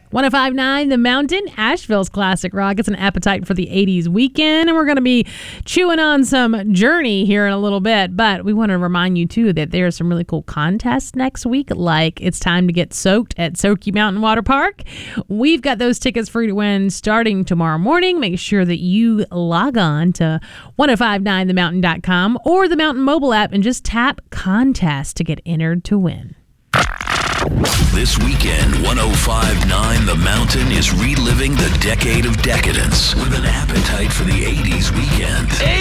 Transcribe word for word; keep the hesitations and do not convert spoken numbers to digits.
one oh five point nine The Mountain, Asheville's classic rock. It's an appetite for the eighties weekend, and we're going to be chewing on some Journey here in a little bit. But we want to remind you, too, that there's some really cool contests next week, like It's Time to Get Soaked at Soaky Mountain Water Park. We've got those tickets for you to win starting tomorrow morning. Make sure that you log on to ten fifty-nine the mountain dot com or the Mountain mobile app and just tap Contest to get entered to win. This weekend, ten fifty-nine The Mountain is reliving the decade of decadence with an appetite for the eighties weekend.